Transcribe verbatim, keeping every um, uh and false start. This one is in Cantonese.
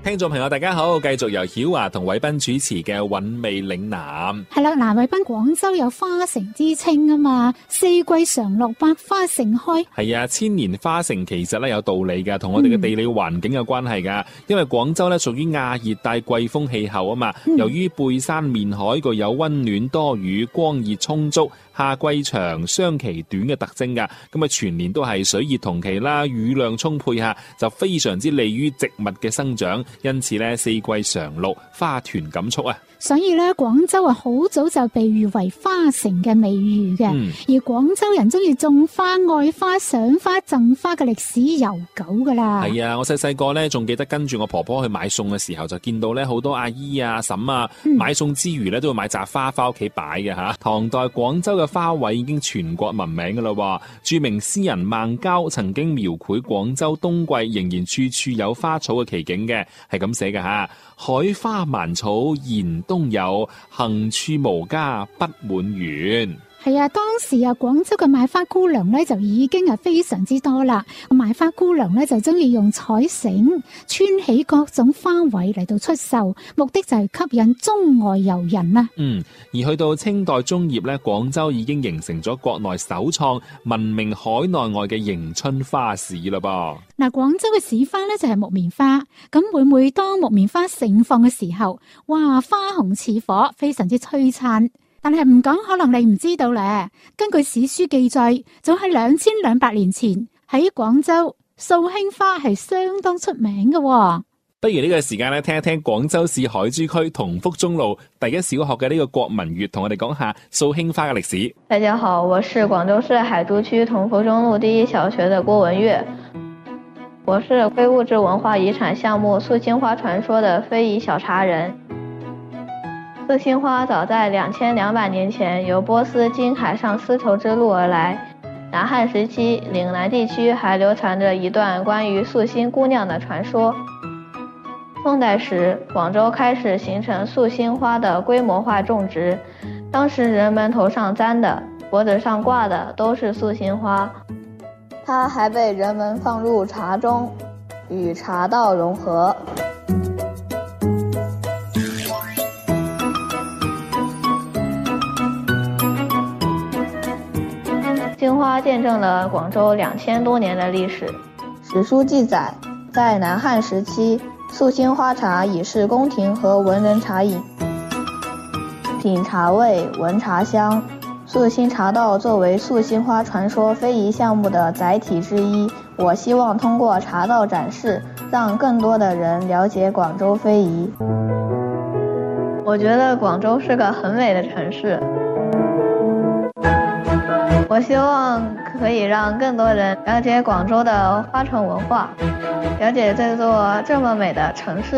聽眾朋友大家好，繼續由曉華同偉斌主持嘅韻味嶺南。 係啦，嗱，偉斌，廣州有花城之稱啊嘛，四季常綠，百花盛開。 係啊，千年花城其實咧有道理噶，同我哋嘅地理環境有關係噶。嗯、因為廣州咧屬於亞熱帶季風氣候啊嘛，嗯、由於背山面海，具有溫暖多雨、光熱充足、夏季長、霜期短嘅特徵噶。咁啊，全年都係水熱同期啦，雨量充沛下，就非常之利於植物嘅生長。因此咧，四季常綠，花團錦簇啊！ 所以咧，廣州啊，好早就被譽為花城嘅美譽嘅。嗯、而廣州人中意種花、愛花、賞花、贈花嘅歷史悠久噶啦。係啊，我細細個咧，仲記得跟住我婆婆去買餸嘅時候，就見到咧好多阿姨啊、嬸啊，嗯、買餸之餘咧都會買紮花翻屋企擺嘅吓。唐代廣州嘅花卉已經全國聞名噶啦。著名詩人孟郊曾經描繪廣州冬季仍然處處有花草嘅奇景嘅，係咁寫嘅吓。海花蠻草言冬有，行處無家不滿園。 係啊，當時啊，廣州嘅賣花姑娘咧就已經係非常之多啦。賣花姑娘咧就中意用彩繩穿起各種花卉嚟到出售，目的就係吸引中外遊人啦。 嗯，而去到清代中葉咧，廣州已經形成咗國內首創聞名海內外嘅迎春花市啦噃。 嗱，廣州嘅市花咧就係木棉花，咁每每當木棉花盛放嘅時候，哇，花紅似火，非常之璀璨。但係唔講，可能你唔知道咧。根據史書記載，早喺兩千兩百年前喺廣州，素馨花係相當出名嘅。 不如呢個時間咧，聽一聽廣州市海珠區同福中路第一小學嘅呢個郭文月同我哋講下素馨花嘅歷史。 大家好，我是廣州市海珠區同福中路第一小學的郭文月，我是非物質文化遺產項目素馨花傳說的非遺小茶人。素馨花早在兩千兩百年前由波斯經海上絲綢之路而來，南漢時期嶺南地區還流傳着一段關於素馨姑娘的傳說。宋代時，廣州開始形成素馨花的規模化種植，當時人們頭上簪的、脖子上掛的都是素馨花，它還被人們放入茶中，與茶道融合。素花見證了廣州兩千多年的歷史。史書記載，在南漢時期，素馨花茶已是宮廷和文人茶飲，品茶味，聞茶香。素馨茶道作為素馨花傳說非遺項目的載體之一，我希望通過茶道展示，讓更多的人了解廣州非遺。我覺得廣州是個很美的城市。我希望可以讓更多人了解廣州的花城文化，了解這座這麼美的城市。